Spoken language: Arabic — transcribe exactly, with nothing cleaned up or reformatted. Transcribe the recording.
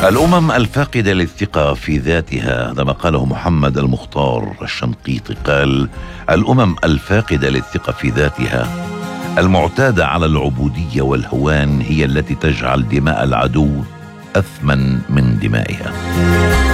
الأمم الفاقدة للثقة في ذاتها، هذا ما قاله محمد المختار الشنقيطي. قال: الأمم الفاقدة للثقة في ذاتها المعتادة على العبودية والهوان هي التي تجعل دماء العدو أثمن من دمائها.